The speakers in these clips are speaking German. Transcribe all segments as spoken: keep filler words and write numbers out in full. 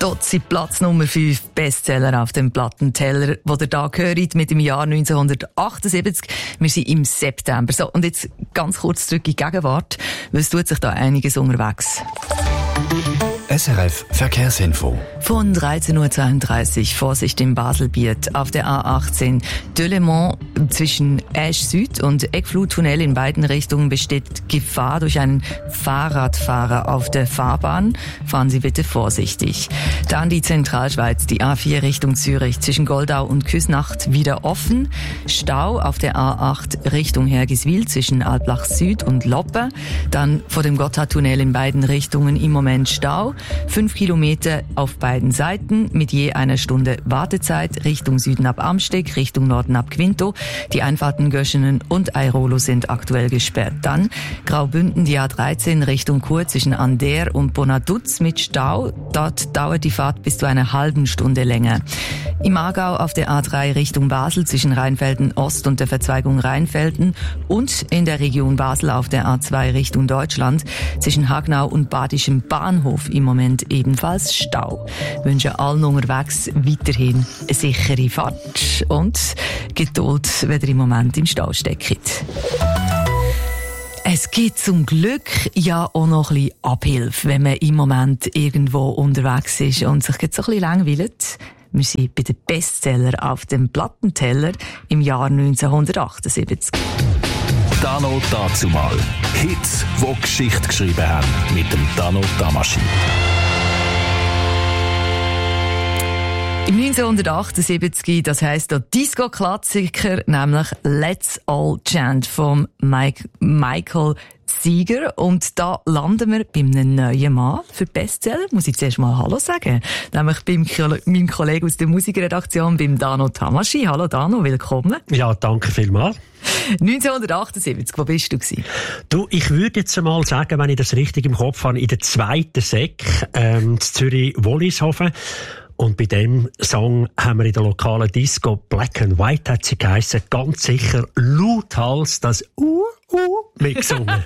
Dort sind Platz Nummer fünf Bestseller auf dem Plattenteller, wo ihr da hört, mit dem Jahr neunzehnhundertachtundsiebzig. Wir sind im September. So, und jetzt ganz kurz zurück in die Gegenwart, weil es tut sich da einiges unterwegs. S R F Verkehrsinfo. Von dreizehn Uhr zweiunddreißig, Vorsicht im Baselbiet, auf der A achtzehn Delemont zwischen Esch Süd und Eckfluttunnel in beiden Richtungen besteht Gefahr durch einen Fahrradfahrer auf der Fahrbahn. Fahren Sie bitte vorsichtig. Dann die Zentralschweiz, die A vier Richtung Zürich zwischen Goldau und Küsnacht wieder offen. Stau auf der A acht Richtung Hergiswil zwischen Alblach Süd und Loppe. Dann vor dem Gotthardtunnel in beiden Richtungen im Moment Stau. Fünf Kilometer auf beiden Seiten mit je einer Stunde Wartezeit. Richtung Süden ab Amsteg, Richtung Norden ab Quinto. Die Einfahrten Göschenen und Airolo sind aktuell gesperrt. Dann Graubünden, die A dreizehn Richtung Chur zwischen Ander und Bonaduz mit Stau. Dort dauert die Fahrt bis zu einer halben Stunde länger. Im Aargau auf der A drei Richtung Basel zwischen Rheinfelden Ost und der Verzweigung Rheinfelden und in der Region Basel auf der A zwei Richtung Deutschland zwischen Hagnau und Badischem Bahnhof im Moment ebenfalls Stau. Ich wünsche allen unterwegs weiterhin eine sichere Fahrt und Geduld, wenn ihr im Moment im Stau steckt. Es gibt zum Glück ja auch noch ein bisschen Abhilfe, wenn man im Moment irgendwo unterwegs ist und sich jetzt so ein bisschen langweilt. Wir sind bei den Bestseller auf dem Plattenteller im Jahr neunzehnhundertachtundsiebzig. Dano dazumal. Hits, die Geschichte geschrieben haben. Mit dem Dano Tamasi. Im neunzehnhundertachtundsiebzig, das heisst der Disco-Klassiker, nämlich Let's All Chant von Mike, Michael Seeger. Und da landen wir bei einem neuen Mann für Bestseller. Muss ich zuerst mal Hallo sagen. Nämlich beim meinem Kollegen aus der Musikredaktion, beim Dano Tamasi. Hallo Dano, willkommen. Ja, danke vielmals. neunzehnhundertachtundsiebzig, wo bist du gewesen? Du, ich würde jetzt einmal sagen, wenn ich das richtig im Kopf habe, in der zweiten Sek, ähm, in Zürich-Wollishofen. Und bei dem Song haben wir in der lokalen Disco Black and White, hat sie geheissen, ganz sicher lauthals das Uh, Uh mitgesungen.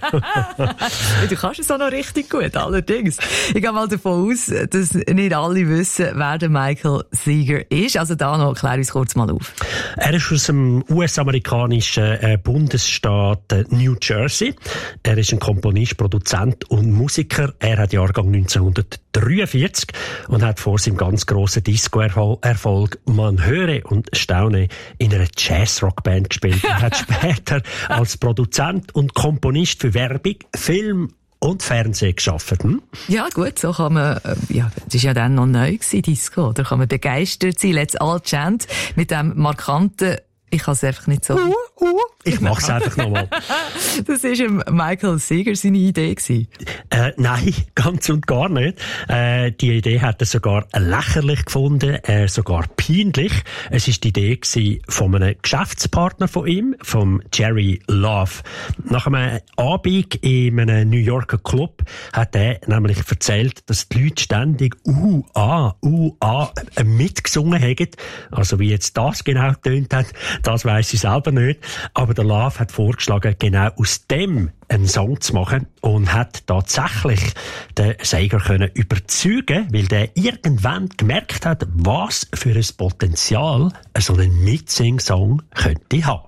Du kannst es auch noch richtig gut, allerdings. Ich gehe mal davon aus, dass nicht alle wissen, wer der Michael Seeger ist. Also da noch, klär uns kurz mal auf. Er ist aus dem U S-amerikanischen äh, Bundesstaat äh, New Jersey. Er ist ein Komponist, Produzent und Musiker. Er hat Jahrgang neunzehnhundertdreiundvierzig und hat vor seinem ganz grossen Disco-Erfolg Man höre und staune in einer Jazz-Rock-Band gespielt und hat später als Produzent und Komponist für Werbung, Film und Fernsehen geschaffen. Hm? Ja, gut, so kann man, äh, ja, das war ja dann noch neu gewesen, Disco. Da kann man begeistert sein. Let's All Chant mit dem markanten, ich kann es einfach nicht so. Uh, uh. Ich mach's einfach nochmal. Das war Michael Seeger seine Idee gewesen. Äh, nein, ganz und gar nicht. Äh, die Idee hat er sogar lächerlich gefunden, äh, sogar peinlich. Es war die Idee gewesen von einem Geschäftspartner von ihm, vom Jerry Love. Nach einem Abend in einem New Yorker Club hat er nämlich erzählt, dass die Leute ständig Uh, ah, Uh, ah mitgesungen haben. Also wie jetzt das genau tönt hat, das weiss ich selber nicht. Aber der Love hat vorgeschlagen, genau aus dem einen Song zu machen und hat tatsächlich den Seeger können überzeugen, weil der irgendwann gemerkt hat, was für ein Potenzial so ein Mitsing-Song könnte haben.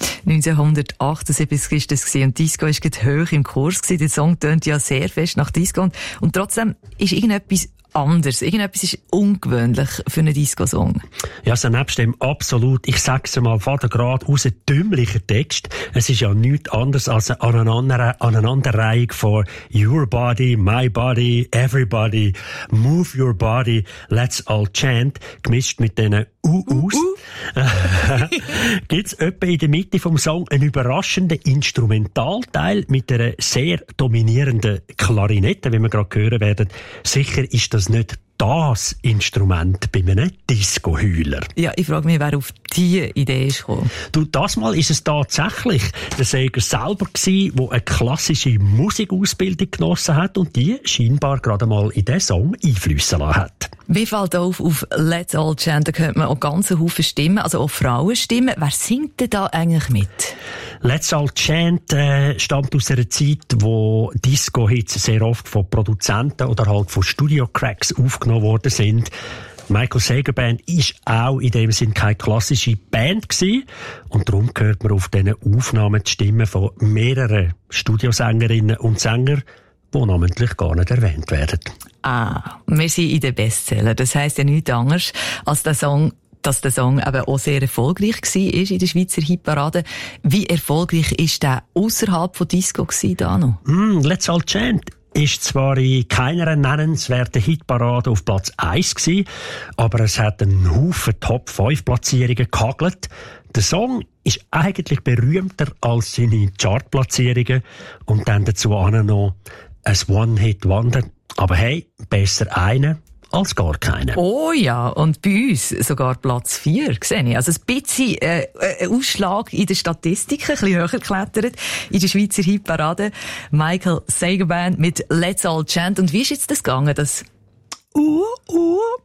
neunzehnhundertachtundsiebzig war das und Disco war gerade hoch im Kurs. Der Song tönt ja sehr fest nach Disco und, und trotzdem ist irgendetwas anders. Irgendetwas ist ungewöhnlich für einen Disco-Song. Ja, also nebst dem absolut, ich sag's mal, Vater gerade aus einem dümmlichen Text. Es ist ja nichts anderes als eine Aneinander- Aneinanderreihung von Your Body, My Body, Everybody, Move Your Body, Let's All Chant, gemischt mit diesen U-Us. Uh, uh. Gibt's etwa in der Mitte vom Song einen überraschenden Instrumentalteil mit einer sehr dominierenden Klarinette, wie wir gerade hören werden. Sicher ist das nicht das Instrument bei einem Disco-Heuler. Ja, ich frage mich, wer auf diese Idee ist gekommen? Du, das Mal ist es tatsächlich der Seger selber gewesen, der eine klassische Musikausbildung genossen hat und die scheinbar gerade mal in diesen Song einfliessen lassen hat. Wie fällt auf, auf Let's All Chant, da hört man auch ganze Haufen Stimmen, also auch Frauenstimmen. Wer singt denn da eigentlich mit? Let's All Chant äh, stammt aus einer Zeit, wo Disco-Hits sehr oft von Produzenten oder halt von Studio-Cracks aufgenommen worden sind. Michael Sager Band ist auch in dem Sinn keine klassische Band gewesen. Und darum hört man auf diesen Aufnahmen die Stimmen von mehreren Studiosängerinnen und Sängern, die namentlich gar nicht erwähnt werden. Ah, wir sind in den Bestseller. Das heisst ja nichts anderes, als der Song, dass der Song eben auch sehr erfolgreich war in der Schweizer Hitparade. Wie erfolgreich ist der ausserhalb von Disco gewesen, da noch? Mm, Let's All Chant ist zwar in keiner nennenswerten Hitparade auf Platz eins gewesen, aber es hat einen Haufen Top fünf Platzierungen gehagelt. Der Song ist eigentlich berühmter als seine Chartplatzierungen und dann dazu auch noch ein One-Hit-Wonder. Aber hey, besser einen als gar keinen. Oh ja, und bei uns sogar Platz vier, sehe ich. Also ein bisschen äh, ein Ausschlag in der Statistik, ein bisschen höher geklettert in der Schweizer Hitparade. Michael Sager Band mit Let's All Chant. Und wie ist jetzt das gegangen? Das Uh, uh,